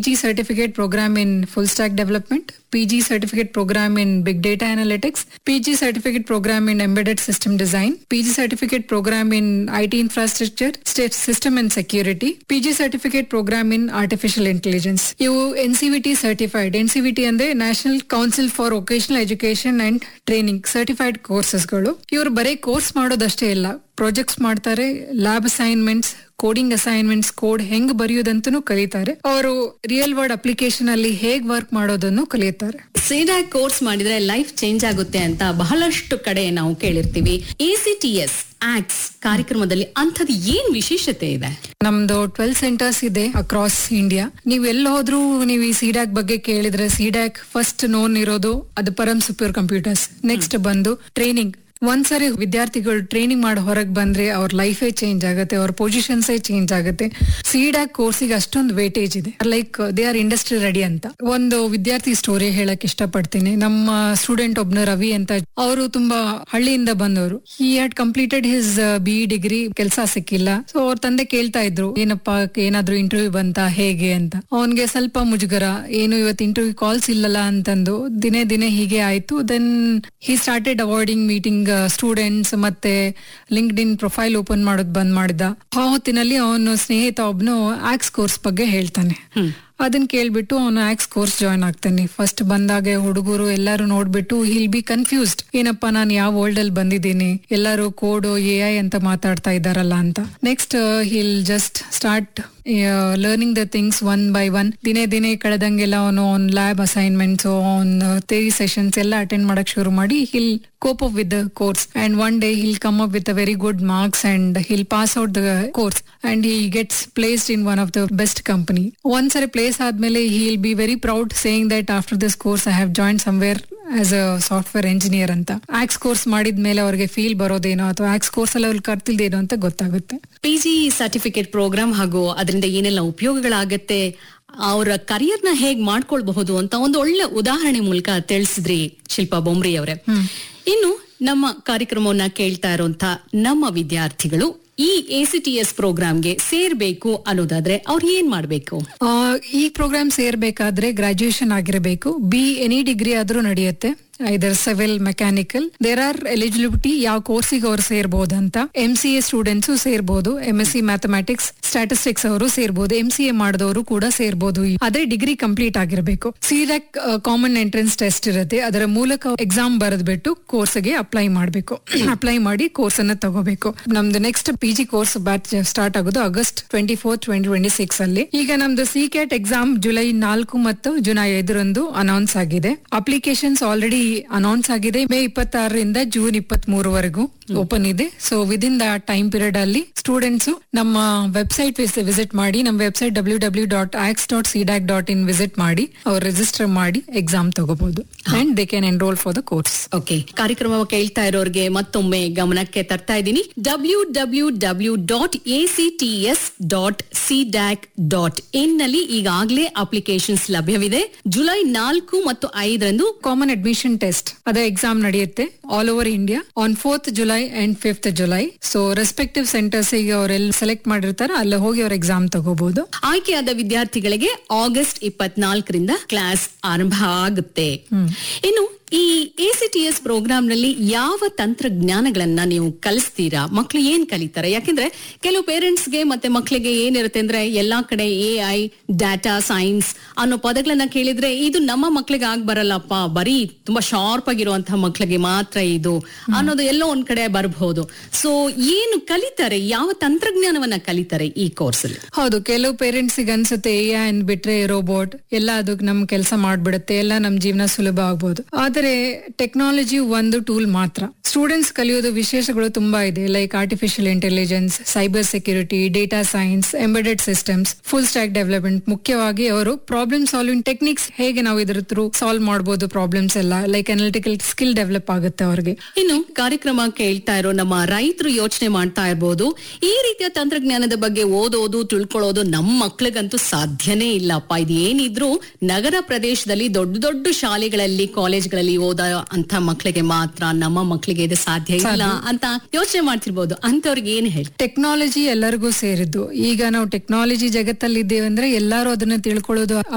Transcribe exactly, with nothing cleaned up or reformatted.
G certificate program in full stack development, P G certificate program in big data analytics, P G certificate program in embedded system design, P G certificate program in I T infrastructure, state system and security, P G certificate program in artificial intelligence. ಇವು N C V T certified. N C V T ಅಂದ್ರೆ national council for vocational education and training certified ಕೋರ್ಸಸ್ಗಳು. ಇವರು ಬರೀ course ಮಾಡೋದಷ್ಟೇ ಇಲ್ಲ, projects ಮಾಡ್ತಾರೆ, lab assignments, coding assignments, code ಹೆಂಗ್ ಬರೆಯೋದಂತನೂ ಕಲಿತಾರೆ. ಅವರು real world application ಅಲ್ಲಿ ಹೇಗ್ ವರ್ಕ್ ಮಾಡೋದನ್ನು ಕಲಿಯುತ್ತಾರೆ. ಸಿಡ್ಯಾಕ್ ಕೋರ್ಸ್ ಮಾಡಿದ್ರೆ ಲೈಫ್ ಚೇಂಜ್ ಆಗುತ್ತೆ ಅಂತ ಬಹಳಷ್ಟು ಕಡೆ ನಾವು ಕೇಳಿರ್ತೀವಿ. A C T S acts ಕಾರ್ಯಕ್ರಮದಲ್ಲಿ ಅಂಥದ್ದು ಏನ್ ವಿಶೇಷತೆ ಇದೆ? ನಮ್ದು ಟ್ವೆಲ್ವ್ ಸೆಂಟರ್ಸ್ ಇದೆ ಅಕ್ರಾಸ್ ಇಂಡಿಯಾ. ನೀವ್ ಎಲ್ಲಿ ಹೋದ್ರು ನೀವು ಈ ಸಿಡ್ಯಾಕ್ ಬಗ್ಗೆ ಕೇಳಿದ್ರೆ, ಸಿಡ್ಯಾಕ್ ಫಸ್ಟ್ ನೋನ್ ಇರೋದು ಅದು ಪರಂ ಸೂಪರ್ ಕಂಪ್ಯೂಟರ್ಸ್. ನೆಕ್ಸ್ಟ್ ಬಂದು ಟ್ರೈನಿಂಗ್. ಒಂದ್ಸರಿ ವಿದ್ಯಾರ್ಥಿಗಳು ಟ್ರೈನಿಂಗ್ ಮಾಡಿ ಹೊರಗೆ ಬಂದ್ರೆ ಅವ್ರ ಲೈಫೇ ಚೇಂಜ್ ಆಗುತ್ತೆ, ಅವ್ರ ಪೊಸಿಷನ್ಸ್ ಚೇಂಜ್ ಆಗುತ್ತೆ. ಸಿಡ್ಯಾಕ್ ಕೋರ್ಸಿಗೆ ಅಷ್ಟೊಂದು ವೇಟೇಜ್ ಇದೆ, like they are industry ready ಅಂತ. ಒಂದು ವಿದ್ಯಾರ್ಥಿ ಸ್ಟೋರಿ ಹೇಳಕ್ ಇಷ್ಟಪಡ್ತೀನಿ. ನಮ್ಮ ಸ್ಟೂಡೆಂಟ್ ಒಬ್ನ ರವಿ ಅಂತ, ಅವರು ತುಂಬಾ ಹಳ್ಳಿಯಿಂದ ಬಂದವರು. He had completed his B E degree, ಕೆಲಸ ಸಿಕ್ಕಿಲ್ಲ. ಸೊ ಅವ್ರ ತಂದೆ ಕೇಳ್ತಾ ಇದ್ರು, ಏನಪ್ಪಾ ಏನಾದ್ರು ಇಂಟರ್ವ್ಯೂ ಬಂತ ಹೇಗೆ ಅಂತ. ಅವನ್ಗೆ ಸ್ವಲ್ಪ ಮುಜುಗರ, ಏನು ಇವತ್ತು ಇಂಟರ್ವ್ಯೂ ಕಾಲ್ಸ್ ಇಲ್ಲಲ್ಲ ಅಂತಂದು ದಿನೇ ದಿನೇ ಹೀಗೆ ಆಯ್ತು. Then he started avoiding meeting students, ಮತ್ತೆ ಲಿಂಕ್ಡ್ ಇನ್ ಪ್ರೊಫೈಲ್ ಓಪನ್ ಮಾಡೋದ್ ಬಂದ್ ಮಾಡಿದ. ಆ ಹೊತ್ತಿನಲ್ಲಿ ಅವನು ಸ್ನೇಹಿತ ಒಬ್ನು ಆಕ್ಸ್ ಕೋರ್ಸ್ ಬಗ್ಗೆ ಹೇಳ್ತಾನೆ. ಅದನ್ನ ಕೇಳ್ಬಿಟ್ಟು ಅವನು ಆಕ್ಸ್ ಕೋರ್ಸ್ ಜಾಯ್ನ್ ಆಗ್ತಾನೆ. ಫಸ್ಟ್ ಬಂದಾಗ ಹುಡುಗರು ಎಲ್ಲಾರು ನೋಡ್ಬಿಟ್ಟು ಹಿಲ್ ಬಿ ಕನ್ಫ್ಯೂಸ್ಡ್, ಏನಪ್ಪಾ ನಾನು ಯಾವ ವರ್ಲ್ಡ್ ಅಲ್ಲಿ ಬಂದಿದ್ದೀನಿ, ಎಲ್ಲಾರು ಕೋಡ್ ಎ ಐ ಅಂತ ಮಾತಾಡ್ತಾ ಇದಾರಲ್ಲ ಅಂತ. Next hill just start learning the things one by one. ದಿನೇ ದಿನೇ ಕಳೆದಂಗೆಲ್ಲ ಅವನು ಅವ್ನ್ ಲ್ಯಾಬ್ ಅಸೈನ್ಮೆಂಟ್ಸ್, ಅವ್ನ್ ಥಿಯರಿ ಸೆಷನ್ಸ್ ಎಲ್ಲ ಅಟೆಂಡ್ ಮಾಡಕ್ ಶುರು ಮಾಡಿ hill cope up with the course and one day hill come up with a very good marks and hill pass out the course and he gets placed in one of the best company. ಒಂದ್ಸರಿ place ಆದ್ಮೇಲೆ he'll be very proud saying that after this course I have join somewhere as a software engineer ಅಂತ. Axe course ಮಾಡಿದ್ಮೇಲೆ ಅವ್ರಿಗೆ feel ಬರೋದೇನೋ ಅಥವಾ axe course ಅಲ್ಲಿ ಅವ್ರಿಗೆ ಕರ್ತಿಲ್ದೇನೋ ಅಂತ ಗೊತ್ತಾಗುತ್ತೆ. ಪಿ ಜಿ ಸರ್ಟಿಫಿಕೇಟ್ ಪ್ರೋಗ್ರಾಮ್ ಹಾಗೂ ಅದರಿಂದ ಏನೆಲ್ಲ ಉಪಯೋಗಗಳಾಗತ್ತೆ, ಅವರ ಕರಿಯರ್ ನ ಹೇಗ್ ಮಾಡ್ಕೊಳ್ಬಹುದು ಅಂತ ಒಂದು ಒಳ್ಳೆ ಉದಾಹರಣೆ ಮೂಲಕ ತಿಳಿಸಿದ್ರಿ ಶಿಲ್ಪಾ ಬೊಮ್ರಿ ಅವರೇ. ಇನ್ನು ನಮ್ಮ ಕಾರ್ಯಕ್ರಮವನ್ನ ಕೇಳ್ತಾ ಇರುವಂತ ನಮ್ಮ ವಿದ್ಯಾರ್ಥಿಗಳು ಈ ಎ ಸಿ ಟಿ ಎಸ್ ಪ್ರೋಗ್ರಾಮ್ಗೆ ಸೇರ್ಬೇಕು ಅನ್ನೋದಾದ್ರೆ ಅವ್ರು ಏನ್ ಮಾಡ್ಬೇಕು? ಈ ಪ್ರೋಗ್ರಾಮ್ ಸೇರ್ಬೇಕಾದ್ರೆ ಗ್ರಾಜುಯೇಷನ್ ಆಗಿರಬೇಕು. ಬಿ ಎನಿ ಡಿಗ್ರಿ ಆದ್ರೂ ನಡೆಯುತ್ತೆ, ಐದರ್ civil, mechanical. There are eligibility ಯಾವ ಕೋರ್ಸಿಗೆ ಅವ್ರು ಸೇರ್ಬಹುದು ಅಂತ. M C A students ಸೇರ್ಬೋದು, M S C mathematics, statistics ಅವರು ಸೇರ್ಬೋದು, ಎಂ ಸಿ ಎ ಮಾಡಿದವರು ಕೂಡ ಸೇರ್ಬೋದು. ಅದೇ ಡಿಗ್ರಿ ಕಂಪ್ಲೀಟ್ ಆಗಿರಬೇಕು. ಸಿಡ್ಯಾಕ್ ಕಾಮನ್ ಎಂಟ್ರೆನ್ಸ್ ಟೆಸ್ಟ್ ಇರುತ್ತೆ, ಅದರ ಮೂಲಕ ಎಕ್ಸಾಮ್ ಬರೆದ್ಬಿಟ್ಟು ಕೋರ್ಸ್ಗೆ ಅಪ್ಲೈ ಮಾಡಬೇಕು. ಅಪ್ಲೈ ಮಾಡಿ ಕೋರ್ಸ್ ಅನ್ನ ತಗೋಬೇಕು. ನಮ್ದು next P G course batch start ಆಗೋದು August twenty four twenty twenty six ಅಲ್ಲಿ. ಈಗ ನಮ್ದು ಸಿ ಕ್ಯಾಟ್ ಎಕ್ಸಾಮ್ ಜುಲೈ ನಾಲ್ಕು ಮತ್ತು ಜುಲೈ ಐದರಂದು ಅನೌನ್ಸ್ ಆಗಿದೆ. ಅಪ್ಲಿಕೇಶನ್ಸ್ ಆಲ್ರೆಡಿ ಅನೌನ್ಸ್ ಆಗಿದೆ. ಮೇ ಇಪ್ಪತ್ತಾರರಿಂದ ಜೂನ್ ಇಪ್ಪತ್ತ್ ಮೂರವರೆಗೂ ಓಪನ್ ಇದೆ. So within the time period ಅಲ್ಲಿ ಸ್ಟೂಡೆಂಟ್ಸ್ ನಮ್ಮ ವೆಬ್ಸೈಟ್ ವಿಸಿಟ್ ಮಾಡಿ, ನಮ್ಮ website W W dot axe dot CDAC dot in visit ಮಾಡಿ ಅವ್ರು ರಿಜಿಸ್ಟರ್ ಮಾಡಿ ಎಕ್ಸಾಮ್ ತಗೋಬಹುದು and they can enrol for the course. Okay, ಕಾರ್ಯಕ್ರಮ ಕೇಳ್ತಾ ಇರೋರಿಗೆ ಮತ್ತೊಮ್ಮೆ ಗಮನಕ್ಕೆ ತರ್ತಾ ಇದ್ದೀನಿ. W W W dot A C T S dot CDAC dot in ನಲ್ಲಿ ಈಗಾಗಲೇ ಅಪ್ಲಿಕೇಶನ್ಸ್ ಲಭ್ಯವಿದೆ. ಜುಲೈ ನಾಲ್ಕು ಮತ್ತು ಐದರಂದು ಕಾಮನ್ ಅಡ್ಮಿಷನ್ ಟೆಸ್ಟ್ ಅದ ಎಕ್ಸಾಮ್ ನಡೆಯುತ್ತೆ all over India on fourth July and fifth July. So respective centres ಅವರೆಲ್ಲ ಸೆಲೆಕ್ಟ್ ಮಾಡಿರ್ತಾರೆ, ಅಲ್ಲಿ ಹೋಗಿ ಅವ್ರ ಎಕ್ಸಾಮ್ ತಗೋಬಹುದು. ಆಯ್ಕೆಯಾದ ವಿದ್ಯಾರ್ಥಿಗಳಿಗೆ ಆಗಸ್ಟ್ ಇಪ್ಪತ್ನಾಲ್ಕರಿಂದ ಕ್ಲಾಸ್ ಆರಂಭ ಆಗುತ್ತೆ. ಇನ್ನು ಈ A C T S program ನಲ್ಲಿ ಯಾವ ತಂತ್ರಜ್ಞಾನಗಳನ್ನ ನೀವು ಕಲಿಸ್ತೀರಾ? ಮಕ್ಳು ಏನ್ ಕಲಿತಾರೆ? ಯಾಕೆಂದ್ರೆ ಕೆಲವು ಪೇರೆಂಟ್ಸ್ ಗೆ ಮತ್ತೆ ಮಕ್ಳಿಗೆ ಏನಿರುತ್ತೆ ಅಂದ್ರೆ ಎಲ್ಲಾ ಕಡೆ ಎ ಐ, ಡಾಟಾ ಸೈನ್ಸ್ ಅನ್ನೋ ಪದಗಳನ್ನ ಕೇಳಿದ್ರೆ ಇದು ನಮ್ಮ ಮಕ್ಳಿಗೆ ಆಗ್ ಬರಲ್ಲಪ್ಪ, ಬರೀ ತುಂಬಾ ಶಾರ್ಪ್ ಆಗಿರುವಂತಹ ಮಕ್ಳಿಗೆ ಮಾತ್ರ ಇದು ಅನ್ನೋದು ಎಲ್ಲೋ ಒಂದ್ ಕಡೆ ಬರಬಹುದು. ಸೊ ಏನು ಕಲಿತಾರೆ, ಯಾವ ತಂತ್ರಜ್ಞಾನವನ್ನ ಕಲಿತಾರೆ ಈ ಕೋರ್ಸ್ ಅಲ್ಲಿ? ಹೌದು, ಕೆಲವು ಪೇರೆಂಟ್ಸ್ ಗೆ ಅನ್ಸುತ್ತೆ ಎ ಐ ಬಿಟ್ರೆ ರೋಬೋಟ್ ಎಲ್ಲ ಅದು ನಮ್ ಕೆಲಸ ಮಾಡ್ಬಿಡುತ್ತೆ, ಎಲ್ಲ ನಮ್ ಜೀವನ ಸುಲಭ ಆಗ್ಬಹುದು. ಆದ್ರೆ ಟೆಕ್ನಾಲಜಿ ಒಂದು ಟೂಲ್ ಮಾತ್ರ. ಸ್ಟೂಡೆಂಟ್ಸ್ ಕಲಿಯೋದು ವಿಶೇಷಗಳು ತುಂಬಾ ಇದೆ, like artificial intelligence, cyber security, data science, embedded systems, full stack development. ಮುಖ್ಯವಾಗಿ ಅವರು ಪ್ರಾಬ್ಲಮ್ ಸಾಲ್ವಿಂಗ್ ಟೆಕ್ನಿಕ್ಸ್ ಹೇಗೆ ನಾವು ಇದ್ರ ಥ್ರೂ ಸಾಲ್ವ್ ಮಾಡಬಹುದು ಪ್ರಾಬ್ಲಮ್ಸ್ ಎಲ್ಲ, ಲೈಕ್ ಅನಾಲಿಟಿಕಲ್ ಸ್ಕಿಲ್ ಡೆವಲಪ್ ಆಗುತ್ತೆ ಅವ್ರಿಗೆ. ಇನ್ನು ಕಾರ್ಯಕ್ರಮ ಕೇಳ್ತಾ ಇರೋ ನಮ್ಮ ರೈತರು ಯೋಚನೆ ಮಾಡ್ತಾ ಇರ್ಬೋದು, ಈ ರೀತಿಯ ತಂತ್ರಜ್ಞಾನದ ಬಗ್ಗೆ ಓದೋದು ತಿಳ್ಕೊಳ್ಳೋದು ನಮ್ಮ ಮಕ್ಳಿಗಂತೂ ಸಾಧ್ಯನೇ ಇಲ್ಲಪ್ಪ. ಇದು ಏನಿದ್ರು ನಗರ ಪ್ರದೇಶದಲ್ಲಿ ದೊಡ್ಡ ದೊಡ್ಡ ಶಾಲೆಗಳಲ್ಲಿ, ಕಾಲೇಜ್ಗಳಲ್ಲಿ ಓದ ಅಂತ ಮಕ್ಳಿಗೆ ಮಾತ್ರ, ನಮ್ಮ ಮಕ್ಳಿಗೆ ಇದು ಸಾಧ್ಯ ಇಲ್ಲ ಅಂತ ಯೋಚನೆ ಮಾಡ್ತಿರ್ಬೋದು. ಅಂತವ್ರಿಗೆ ಏನ್ ಹೇಳಿ? ಟೆಕ್ನಾಲಜಿ ಎಲ್ಲರಿಗೂ ಸೇರಿದ್ದು. ಈಗ ನಾವು ಟೆಕ್ನಾಲಜಿ ಜಗತ್ತಲ್ಲಿ ಇದ್ದೇವೆ ಅಂದ್ರೆ ಎಲ್ಲಾರು ಅದನ್ನ ತಿಳ್ಕೊಳ್ಳೋದು